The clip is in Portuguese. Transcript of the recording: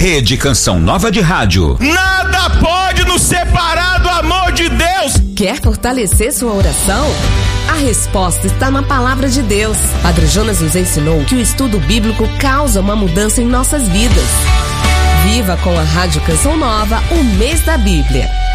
Rede Canção Nova de Rádio. Nada pode nos separar do amor de Deus. Quer fortalecer sua oração? A resposta está na palavra de Deus. Padre Jonas nos ensinou que o estudo bíblico causa uma mudança em nossas vidas. Viva com a Rádio Canção Nova o mês da Bíblia.